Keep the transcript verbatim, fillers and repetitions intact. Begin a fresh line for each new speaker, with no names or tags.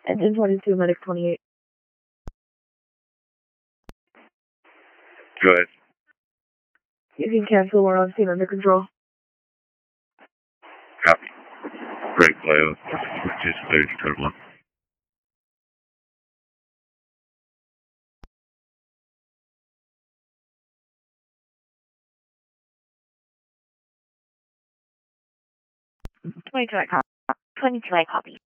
Engine twenty-two, medic twenty-eight.
Go ahead.
You can cancel, we're on scene under control.
Copy. Break below. Which is cleared to code one.
twenty-two, I copy. twenty-two, I copy.